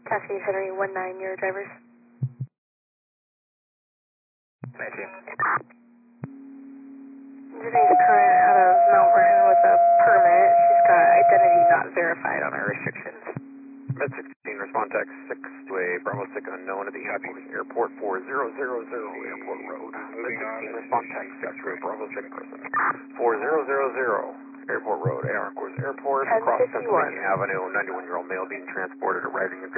Cascade Henry 19, your drivers. 19. Janae's current out of Mount Vernon with a permit. She's got identity not verified on her restrictions. Med 16, respond text 6 to a Bravo 6 unknown at the Happy Airport 4000 Airport Road. Med 16, respond text 6 to a Bravo 6 person. 4000 Airport Road, AR Course Airport, across 1051. Pennsylvania Avenue, 91-year-old male being transported, arriving in